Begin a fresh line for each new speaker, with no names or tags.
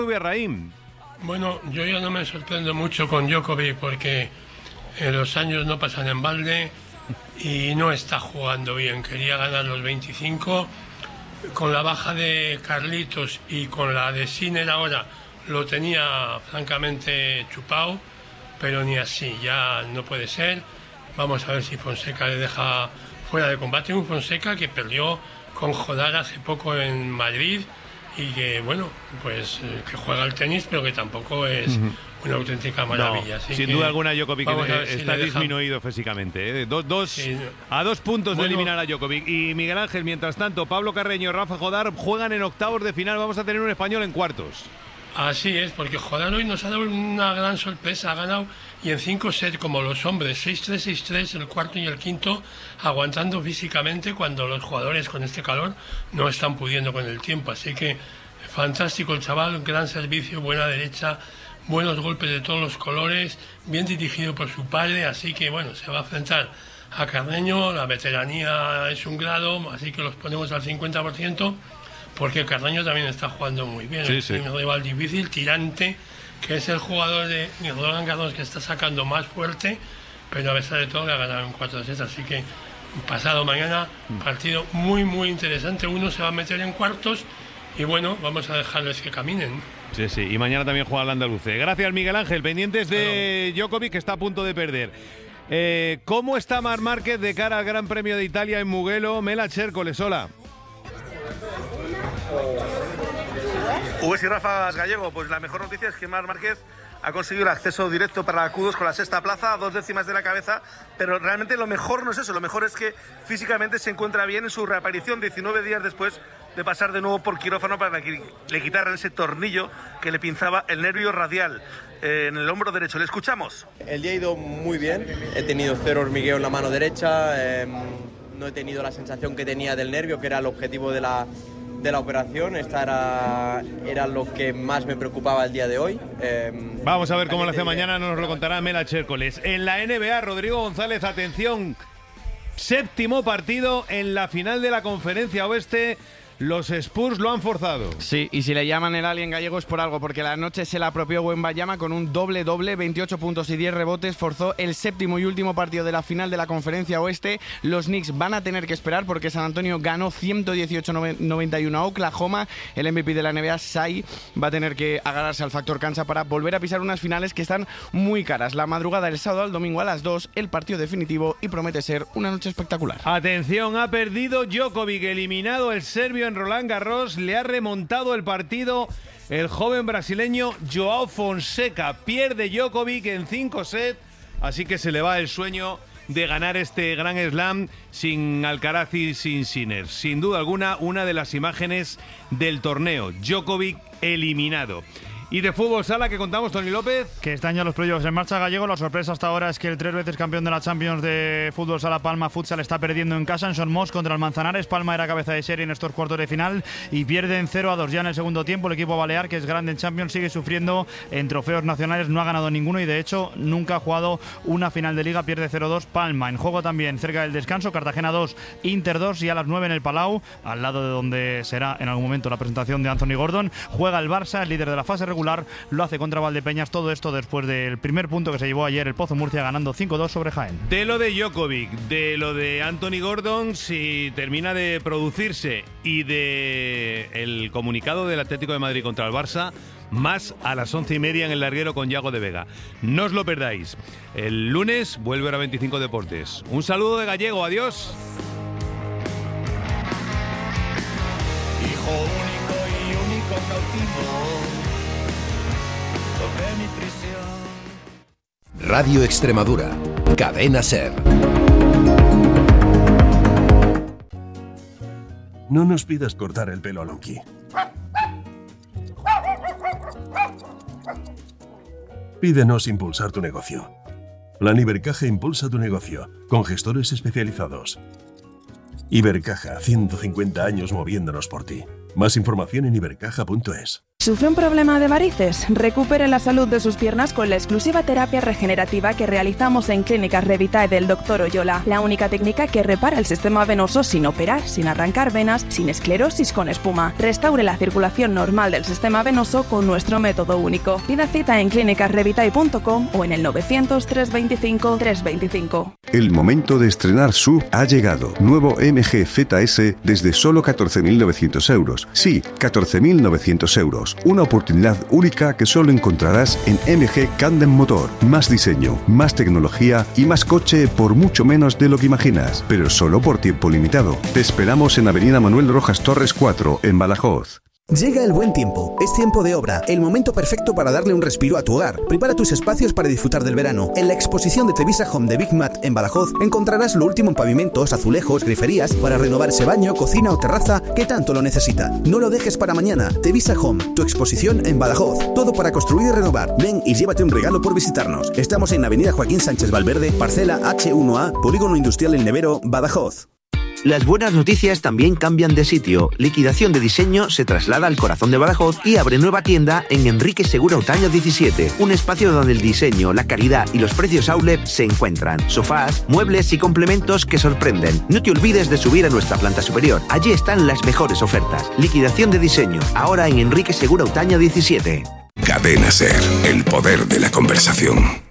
Raim.
Bueno, yo ya no me sorprendo mucho con Djokovic porque los años no pasan en balde y no está jugando bien. Quería ganar los 25. Con la baja de Carlitos y con la de Sinner ahora lo tenía francamente chupado, pero ni así, ya no puede ser. Vamos a ver si Fonseca le deja fuera de combate. Un Fonseca que perdió con Jodar hace poco en Madrid y que, bueno, pues que juega al tenis, pero que tampoco es una auténtica maravilla.
No,
así
sin
que
duda alguna Djokovic está
si
disminuido físicamente. A 2 puntos de eliminar a Djokovic. Y Miguel Ángel, mientras tanto, Pablo Carreño y Rafa Jodar juegan en octavos de final. Vamos a tener un español en cuartos.
Así es, porque Jodar hoy nos ha dado una gran sorpresa, ha ganado y en 5 sets como los hombres, 6-3, 6-3, el cuarto y el quinto, aguantando físicamente cuando los jugadores con este calor no están pudiendo con el tiempo. Así que fantástico el chaval, gran servicio, buena derecha, buenos golpes de todos los colores, bien dirigido por su padre, así que bueno, se va a enfrentar a Carreño, la veteranía es un grado, así que los ponemos al 50%. Porque Carreño también está jugando muy bien.
Sí,
es un rival difícil, tirante, que es el jugador de Roland Garros que está sacando más fuerte, pero a pesar de todo le ha ganado en 4 sets. Así que pasado mañana, partido muy, muy interesante. Uno se va a meter en cuartos y bueno, vamos a dejarles que caminen.
Sí, sí, y mañana también juega el andaluce. Gracias, Miguel Ángel. Pendientes de Djokovic, que está a punto de perder. ¿Cómo está Marc Márquez de cara al Gran Premio de Italia en Mugello? Mela Chércoles, hola.
Y Rafa Gallego, pues la mejor noticia es que Marc Márquez ha conseguido el acceso directo para la Q2 con la sexta plaza, a 2 décimas de la cabeza, pero realmente lo mejor no es eso, lo mejor es que físicamente se encuentra bien en su reaparición 19 días después de pasar de nuevo por quirófano para que le quitaran ese tornillo que le pinzaba el nervio radial en el hombro derecho. Le escuchamos.
El día ha ido muy bien, he tenido 0 hormigueo en la mano derecha, no he tenido la sensación que tenía del nervio, que era el objetivo de la operación. Esta era lo que más me preocupaba el día de hoy.
Vamos a ver cómo lo hace mañana, nos lo contará Mela Chércoles. En la NBA, Rodrigo González, atención, 7º partido en la final de la Conferencia Oeste. Los Spurs lo han forzado.
Sí, y si le llaman el alien gallego es por algo, porque la noche se la apropió Wembanyama con un doble-doble, 28 puntos y 10 rebotes, forzó el 7º y último partido de la final de la Conferencia Oeste. Los Knicks van a tener que esperar porque San Antonio ganó 118-91 a Oklahoma. El MVP de la NBA, Shai, va a tener que agarrarse al factor cancha para volver a pisar unas finales que están muy caras. La madrugada del sábado al domingo a las 2, el partido definitivo, y promete ser una noche espectacular.
Atención, ha perdido Djokovic, eliminado el serbio en Roland Garros, le ha remontado el partido el joven brasileño Joao Fonseca. Pierde Djokovic en 5 sets, así que se le va el sueño de ganar este Grand Slam sin Alcaraz y sin Sinner. Sin duda alguna, una de las imágenes del torneo. Djokovic eliminado. Y de fútbol sala, que contamos, Tony López.
Que están ya los playoffs en marcha, Gallego. La sorpresa hasta ahora es que el 3 veces campeón de la Champions de fútbol sala Palma Futsal está perdiendo en casa en Son Mos contra el Manzanares. Palma era cabeza de serie en estos cuartos de final y pierden 0-2 ya en el segundo tiempo. El equipo balear, que es grande en Champions, sigue sufriendo en trofeos nacionales. No ha ganado ninguno y de hecho nunca ha jugado una final de liga. Pierde 0-2 Palma. En juego también cerca del descanso, Cartagena 2, Inter 2, y a las 9 en el Palau, al lado de donde será en algún momento la presentación de Anthony Gordon, juega el Barça, el líder de la fase regular. Lo hace contra Valdepeñas, todo esto después del primer punto que se llevó ayer el Pozo Murcia, ganando 5-2 sobre Jaén.
De lo de Djokovic, de lo de Anthony Gordon, si termina de producirse, y de el comunicado del Atlético de Madrid contra el Barça, más a las 11:30 en el larguero con Yago de Vega. No os lo perdáis. El lunes vuelve Hora 25 Deportes. Un saludo de Gallego, adiós.
Hijo único y único cautivo de mi prisión.
Radio Extremadura, Cadena SER.
No nos pidas cortar el pelo a Lonky. Pídenos impulsar tu negocio. Plan Ibercaja impulsa tu negocio, con gestores especializados. Ibercaja, 150 años moviéndonos por ti. Más información en ibercaja.es.
¿Sufre un problema de varices? Recupere la salud de sus piernas con la exclusiva terapia regenerativa que realizamos en Clínicas Revitae del Dr. Oyola. La única técnica que repara el sistema venoso sin operar, sin arrancar venas, sin esclerosis con espuma. Restaure la circulación normal del sistema venoso con nuestro método único. Pida cita en clínicasrevitae.com o en el 900 325 325.
El momento de estrenar SUV ha llegado. Nuevo MG ZS desde solo 14.900 euros. Sí, 14.900 euros. Una oportunidad única que solo encontrarás en MG Candem Motor. Más diseño, más tecnología y más coche por mucho menos de lo que imaginas, pero solo por tiempo limitado. Te esperamos en Avenida Manuel Rojas Torres 4, en Badajoz.
Llega el buen tiempo, es tiempo de obra, el momento perfecto para darle un respiro a tu hogar. Prepara tus espacios para disfrutar del verano. En la exposición de Tevisa Home de Big Mat en Badajoz encontrarás lo último en pavimentos, azulejos, griferías para renovar ese baño, cocina o terraza que tanto lo necesita. No lo dejes para mañana. Tevisa Home, tu exposición en Badajoz. Todo para construir y renovar. Ven y llévate un regalo por visitarnos. Estamos en Avenida Joaquín Sánchez Valverde, parcela H1A, Polígono Industrial El Nevero, Badajoz.
Las buenas noticias también cambian de sitio. Liquidación de diseño se traslada al corazón de Badajoz y abre nueva tienda en Enrique Segura Otaño 17. Un espacio donde el diseño, la calidad y los precios outlet se encuentran. Sofás, muebles y complementos que sorprenden. No te olvides de subir a nuestra planta superior. Allí están las mejores ofertas. Liquidación de diseño, ahora en Enrique Segura Otaño 17.
Cadena SER, el poder de la conversación.